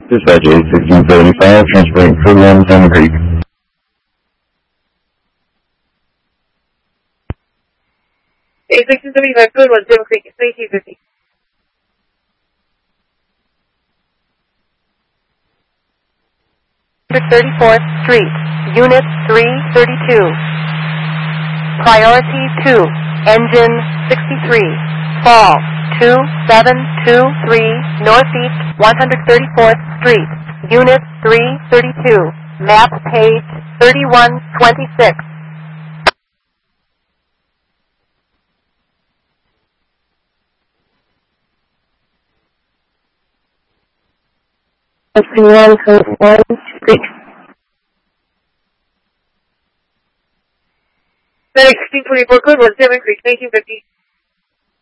Dispatch 81675, transferring for 1 Salmon Creek. Code 1 Salmon Creek, 2250. (34th Street), Unit 332. Priority 2, Engine 63. Fall 2723 Northeast 134th Street, Unit 332. Map page 3126. Code 1 Street. 1624 Code 1 Salmon Creek, 1950.